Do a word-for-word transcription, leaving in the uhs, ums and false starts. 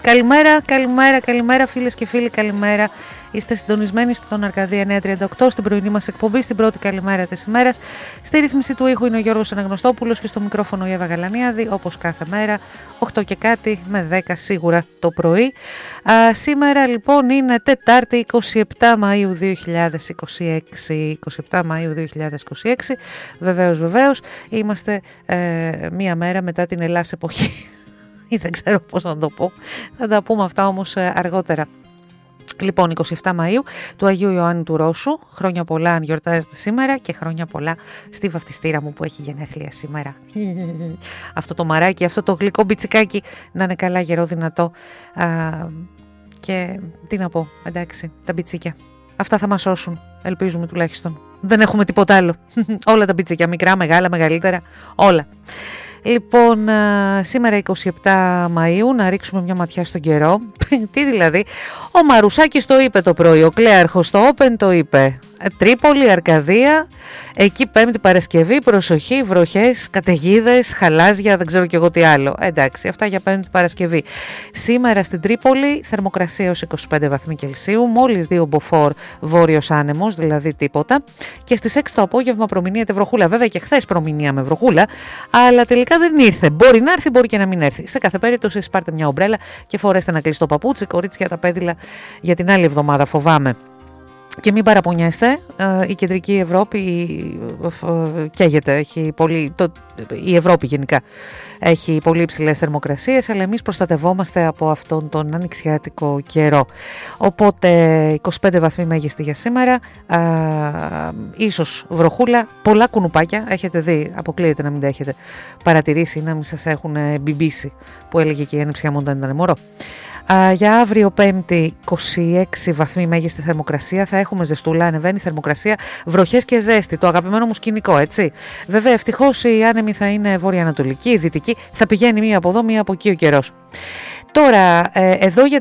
Καλημέρα, καλημέρα, καλημέρα φίλες και φίλοι, καλημέρα. Είστε συντονισμένοι στον Αρκαδία εννιακόσια τριάντα οκτώ στην πρωινή μας εκπομπή, στην πρώτη καλημέρα της ημέρας. Στη ρύθμιση του ήχου είναι ο Γιώργος Αναγνωστόπουλος και στο μικρόφωνο η Εύα Γαλανίαδη, όπως κάθε μέρα, οκτώ και κάτι με δέκα σίγουρα το πρωί. Α, σήμερα λοιπόν είναι Τετάρτη εικοστή εβδόμη Μαΐου δύο χιλιάδες είκοσι έξι, εικοστή εβδόμη Μαΐου δύο χιλιάδες είκοσι έξι, βεβαίως βεβαίως, είμαστε ε, μία μέρα μετά την Ελλάς εποχή. Ή δεν ξέρω πώς να το πω, θα τα πούμε αυτά όμως αργότερα. Λοιπόν, εικοστή εβδόμη Μαΐου του Αγίου Ιωάννου του Ρώσου, χρόνια πολλά αν γιορτάζετε σήμερα και χρόνια πολλά στη βαφτιστήρα μου που έχει γενέθλια σήμερα. Αυτό το μαράκι, αυτό το γλυκό μπιτσικάκι να είναι καλά, γερό, δυνατό. Α, και τι να πω, εντάξει, τα μπιτσίκια. Αυτά θα μας σώσουν, ελπίζουμε τουλάχιστον. Δεν έχουμε τίποτα άλλο. Όλα τα μπιτσίκια, μικρά, μεγάλα, μεγαλύτερα, όλα. Λοιπόν, σήμερα εικοστή εβδόμη Μαΐου να ρίξουμε μια ματιά στον καιρό. Τι δηλαδή, ο Μαρουσάκης το είπε το πρωί, ο Κλέαρχος στο Open το είπε. Τρίπολη, Αρκαδία, εκεί Πέμπτη Παρασκευή, προσοχή, βροχές, καταιγίδες, χαλάζια, δεν ξέρω κι εγώ τι άλλο. Εντάξει, αυτά για Πέμπτη Παρασκευή. Σήμερα στην Τρίπολη, θερμοκρασία έως είκοσι πέντε βαθμοί Κελσίου, μόλις δύο μποφόρ βόρειος άνεμος, δηλαδή τίποτα. Και στις έξι το απόγευμα προμηνύεται βροχούλα. Βέβαια και χθες προμηνύαμε βροχούλα, αλλά τελικά δεν ήρθε. Μπορεί να έρθει, μπορεί και να μην έρθει. Σε κάθε περίπτωση, πάρτε μια ομπρέλα και φορέστε ένα κλειστό παπούτσι, κορίτσια, τα πέδιλα για την άλλη εβδομάδα, φοβάμαι. Και μην παραπονιέστε, η κεντρική Ευρώπη καίγεται, έχει πολύ, το, η Ευρώπη γενικά έχει πολύ υψηλές θερμοκρασίες, αλλά εμείς προστατευόμαστε από αυτόν τον ανοιξιάτικο καιρό. Οπότε είκοσι πέντε βαθμοί μέγιστη για σήμερα, α, ίσως βροχούλα, πολλά κουνουπάκια, έχετε δει, αποκλείεται να μην τα έχετε παρατηρήσει, να μην σας έχουν μπιμπήσει, που έλεγε και η ανιψιά μου όταν ήταν μωρό. Uh, για αύριο Πέμπτη είκοσι έξι βαθμοί μέγιστη θερμοκρασία, θα έχουμε ζεστούλα, ανεβαίνει η θερμοκρασία, βροχές και ζέστη, το αγαπημένο μου σκηνικό, έτσι. Βέβαια ευτυχώς η άνεμη θα είναι βόρεια-ανατολική, δυτική, θα πηγαίνει μία από εδώ, μία από εκεί ο καιρός. Τώρα, ε, εδώ για